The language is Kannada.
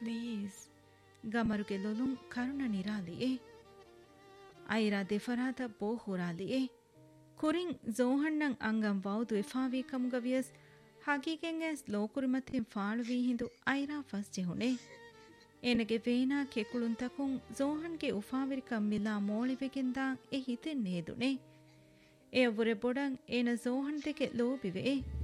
ಪ್ಲೀಸ್ ಗಮರುಗೆ ಲೊಲುಂ ಕರುಣ ನಿರಾಲಿಯೇ ಐರಾ ದೆಫರಾತ ಬೋ ಹುರಾಲಿಯೇ ಕುರಿಂ ಜೋಹಣ್ಣಂ ಅಂಗಂ ವೌದು ಎಫಾವಿ ಕಮುಗವಿಯಸ್ ಹಗೀಗೆಂ S ಲೋಕುರಿಮತಿಂ ಫಾಳುವಿ Hindu Aira ಫಸ್ ಜೆಹುಣೆ ಏನಗೆ ವೇನಾ ಕೆಕುಳುಂ ತಕುಂ ಜೋಹನ್ಗೆ ಉಫಾವಿರಿಕಂ ಮಿಲಾ ಮೋಳಿವೆಗೆಂದಾಂ A ಹಿತೆನ್ ನೇದುಣೆ A ಅವ್ವುರೆ ಬೊಡಂ ಏನ ಜೋಹನ್ ತೆಗೆ ಲೋಬಿವೆ